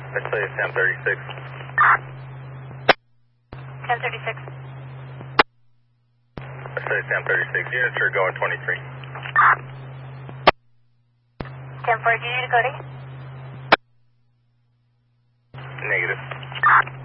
Let's say it's 1036. 1036. Let's say it's 1036. Units are going 23. 1040, decoding. Negative.